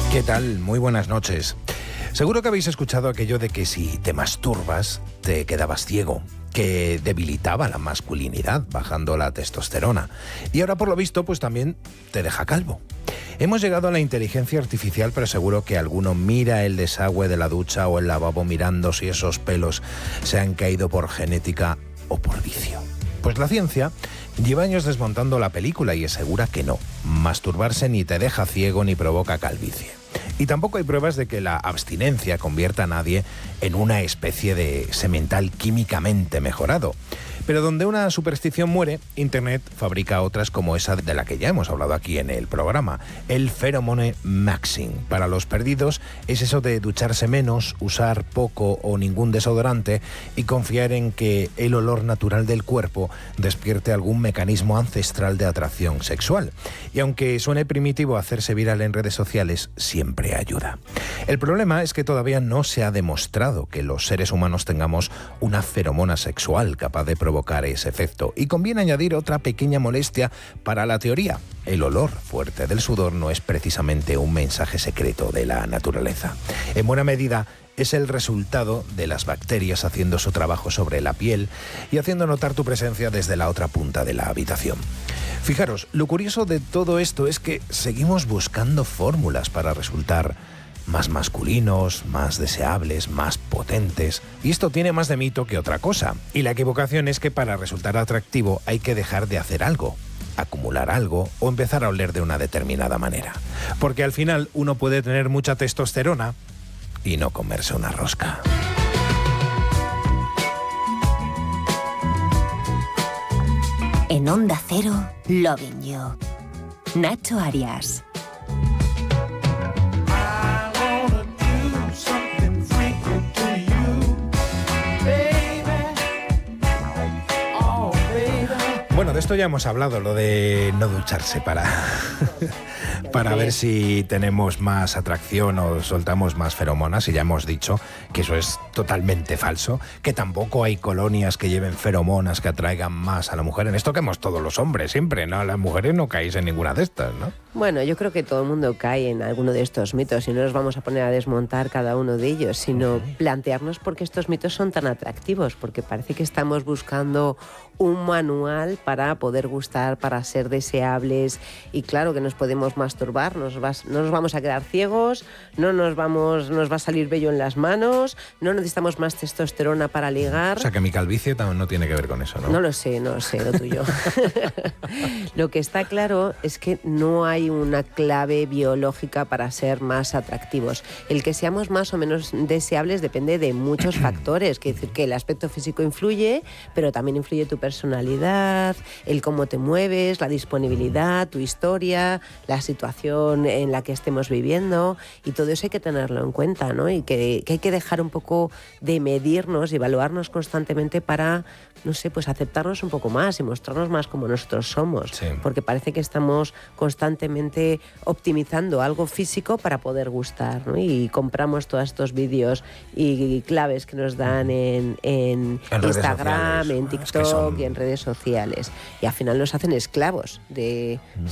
¿Qué tal? Muy buenas noches. Seguro que habéis escuchado aquello de que si te masturbas te quedabas ciego, que debilitaba la masculinidad bajando la testosterona. Y ahora por lo visto pues también te deja calvo. Hemos llegado a la inteligencia artificial, pero seguro que alguno mira el desagüe de la ducha o el lavabo mirando si esos pelos se han caído por genética o por vicio. Pues la ciencia lleva años desmontando la película y asegura que no. Masturbarse ni te deja ciego ni provoca calvicie. Y tampoco hay pruebas de que la abstinencia convierta a nadie en una especie de semental químicamente mejorado. Pero donde una superstición muere, Internet fabrica otras como esa de la que ya hemos hablado aquí en el programa, el pheromone maxing. Para los perdidos es eso de ducharse menos, usar poco o ningún desodorante y confiar en que el olor natural del cuerpo despierte algún mecanismo ancestral de atracción sexual. Y aunque suene primitivo, hacerse viral en redes sociales siempre ayuda. El problema es que todavía no se ha demostrado que los seres humanos tengamos una feromona sexual capaz de provocar ese efecto. Y conviene añadir otra pequeña molestia para la teoría. El olor fuerte del sudor no es precisamente un mensaje secreto de la naturaleza. En buena medida es el resultado de las bacterias haciendo su trabajo sobre la piel y haciendo notar tu presencia desde la otra punta de la habitación. Fijaros, lo curioso de todo esto es que seguimos buscando fórmulas para resultar más masculinos, más deseables, más potentes. Y esto tiene más de mito que otra cosa. Y la equivocación es que para resultar atractivo hay que dejar de hacer algo, acumular algo o empezar a oler de una determinada manera. Porque al final uno puede tener mucha testosterona y no comerse una rosca. En Onda Cero, Loving You. Nacho Arias. Bueno, de esto ya hemos hablado, lo de no ducharse para ver si tenemos más atracción o soltamos más feromonas, y ya hemos dicho que eso es totalmente falso, que tampoco hay colonias que lleven feromonas que atraigan más a la mujer. En esto caemos todos los hombres siempre, ¿no? Las mujeres no caéis en ninguna de estas, ¿no? Bueno, yo creo que todo el mundo cae en alguno de estos mitos y no nos vamos a poner a desmontar cada uno de ellos, sino plantearnos por qué estos mitos son tan atractivos, porque parece que estamos buscando un manual para poder gustar, para ser deseables, y claro que nos podemos masturbar, no nos vamos a quedar ciegos, no nos va a salir vello en las manos, no necesitamos más testosterona para ligar. O sea que mi calvicie no tiene que ver con eso, ¿no? No lo sé lo tuyo. Lo que está claro es que no hay una clave biológica para ser más atractivos. El que seamos más o menos deseables depende de muchos factores, que decir que el aspecto físico influye, pero también influye tu personalidad, el cómo te mueves, la disponibilidad, tu historia, la situación en la que estemos viviendo, y todo eso hay que tenerlo en cuenta, ¿no? Y que hay que dejar un poco de medirnos y evaluarnos constantemente para, no sé, pues aceptarnos un poco más y mostrarnos más como nosotros somos, sí. Porque parece que estamos constantemente optimizando algo físico para poder gustar, ¿no? Y compramos todos estos vídeos y claves que nos dan en Instagram, en TikTok y en redes sociales, y al final nos hacen esclavos de